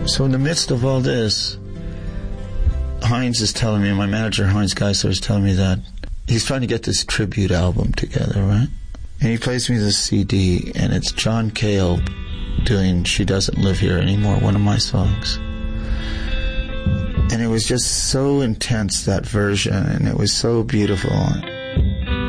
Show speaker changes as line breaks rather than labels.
So in the midst of all this, Heinz is telling me, my manager Heinz Geisler is telling me that he's trying to get this tribute album together, right? And he plays me this CD, and it's John Cale doing She Doesn't Live Here Anymore, one of my songs. And it was just so intense, that version, and it was so beautiful.